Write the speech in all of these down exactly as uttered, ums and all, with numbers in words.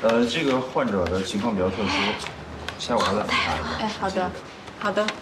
呃，这个患者的情况比较特殊，下午还在复查一下。 哎，好的，好的。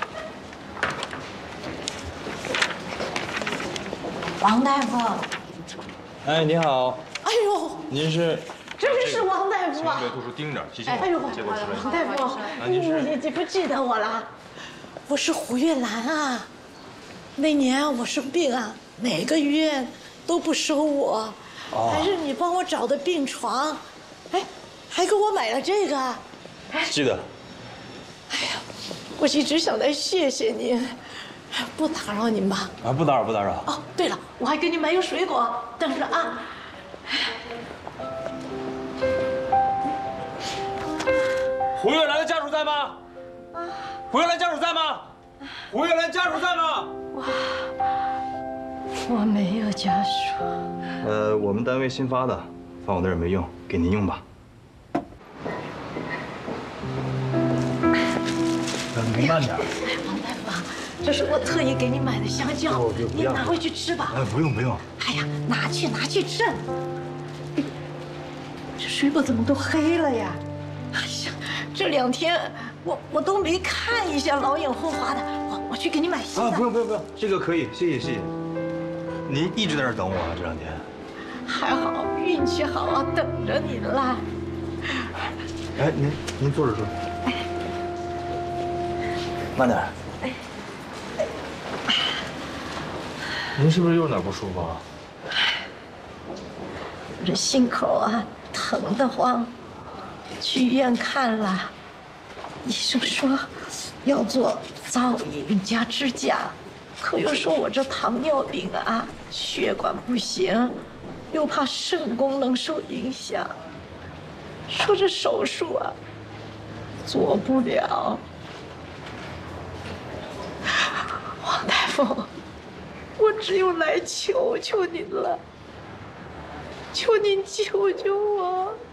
王大夫， 哎，你好。 哎呦， 您是？ 真是王大夫啊！ 别突出，盯着，提醒我。 哎呦， 结果出来。 王大夫， 啊，您是？ 你你不记得我了？我是胡月兰啊。那年啊，我生病啊，哪个医院都不收我， 哦、 还是你帮我找的病床，哎，还给我买了这个。 记得。 哎呀，我一直想来谢谢您，不打扰您吧？ 啊，不打扰，不打扰。 哦，对了，我还给你买有水果，等着啊。 胡月兰的家属在吗？啊，胡月兰家属在吗？胡月兰家属在吗？ 我我没有家属。 呃，我们单位新发的，放我那儿没用，给您用吧。 您慢点。 哎，王大夫，这是我特意给你买的香蕉，你拿回去吃吧。 哎，不用不用。 哎呀，拿去拿去吃。这水果怎么都黑了呀？哎呀，这两天我我都没看一下，老眼昏花的。我我去给你买新的。 啊，不用不用不用，这个可以，谢谢谢谢。您一直在这儿等我啊，这两天。 还好运气好啊，等着您了。 哎，您您坐着说。哎，慢点。哎。您是不是又哪儿不舒服啊？ 我这心口啊疼得慌，去医院看了，医生说要做造影加支架，可又说我这糖尿病啊，血管不行，又怕肾功能受影响，说这手术啊做不了。王大夫，我只有来求求您了。求您救救我！